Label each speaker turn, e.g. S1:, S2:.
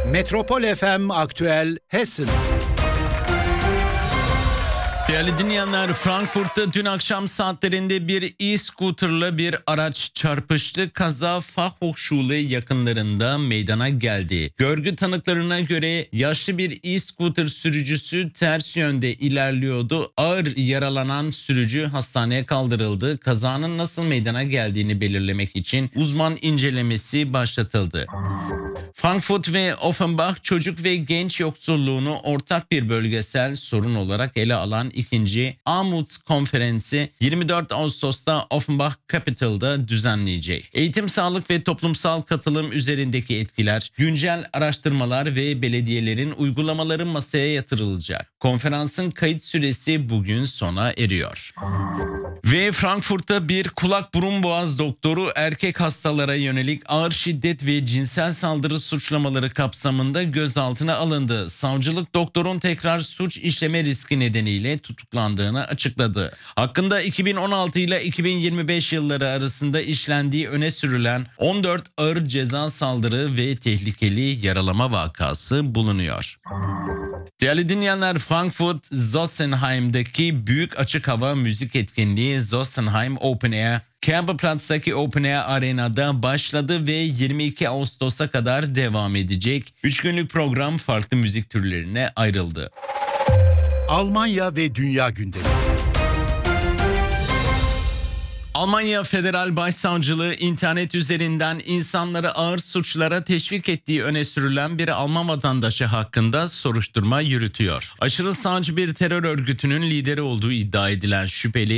S1: Metropol FM Aktüel Hessen.
S2: Değerli dinleyenler, Frankfurt'ta dün akşam saatlerinde bir e-scooter'la bir araç çarpıştı. Kaza Fachhochschule yakınlarında meydana geldi. Görgü tanıklarına göre yaşlı bir e-scooter sürücüsü ters yönde ilerliyordu. Ağır yaralanan sürücü hastaneye kaldırıldı. Kazanın nasıl meydana geldiğini belirlemek için uzman incelemesi başlatıldı. Frankfurt ve Offenbach çocuk ve genç yoksulluğunu ortak bir bölgesel sorun olarak ele alan ikinci Armuts Konferansı 24 Ağustos'ta Offenbach Capital'da düzenleyecek. Eğitim, sağlık ve toplumsal katılım üzerindeki etkiler, güncel araştırmalar ve belediyelerin uygulamaları masaya yatırılacak. Konferansın kayıt süresi bugün sona eriyor. Ve Frankfurt'ta bir kulak burun boğaz doktoru erkek hastalara yönelik ağır şiddet ve cinsel saldırı suçlamaları kapsamında gözaltına alındı. Savcılık doktorun tekrar suç işleme riski nedeniyle tutuklandığını açıkladı. Hakkında 2016 ile 2025 yılları arasında işlendiği öne sürülen 14 ağır ceza saldırı ve tehlikeli yaralama vakası bulunuyor. Değerli dinleyenler, Frankfurt Sossenheim'daki büyük açık hava müzik etkinliği Sossenheim Open Air, Kemperplatz'taki Open Air Arena'da başladı ve 22 Ağustos'a kadar devam edecek. 3 günlük program farklı müzik türlerine ayrıldı.
S1: Almanya ve Dünya gündemi.
S2: Almanya Federal Başsavcılığı internet üzerinden insanları ağır suçlara teşvik ettiği öne sürülen bir Alman vatandaşı hakkında soruşturma yürütüyor. Aşırı sağcı bir terör örgütünün lideri olduğu iddia edilen şüpheli